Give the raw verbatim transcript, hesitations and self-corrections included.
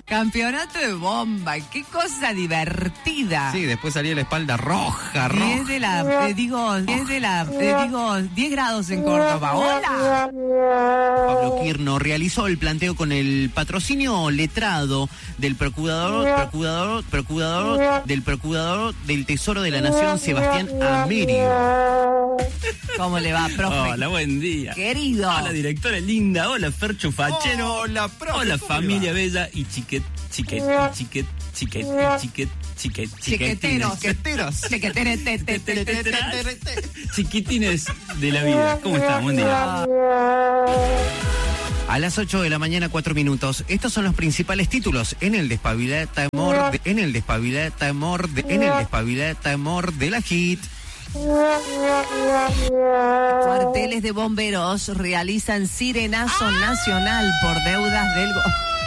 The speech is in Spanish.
Campeonato de bomba, qué cosa divertida. Sí, después salía la espalda roja, roja. diez de la, eh, digo, diez de la, eh, digo, diez grados en Córdoba. ¡Hola! Pablo Quirno realizó el planteo con el patrocinio letrado del procurador, procurador, procurador, del procurador del Tesoro de la Nación, Sebastián Amerio. ¿Cómo le va, profe? Hola, buen día. Querido. Hola, directora linda. Hola, Fercho Fachero. Hola, profe. Hola, ¿Cómo familia le bella y chiquet, chiquet, y chiquet, chiquet, y chiquet, chiquet, Chiqueteros. Chiqueteros. Chiqueteres, te, te, te, te, te, te. Chiquitines de la vida. ¿Cómo están? Buen día. A las ocho de la mañana, cuatro minutos. Estos son los principales títulos en el Despabilata Amor, de, en el Despabilata Amor, de, en el Despabilata Amor de la Hit. Cuarteles de bomberos realizan sirenazo nacional por deudas del... go-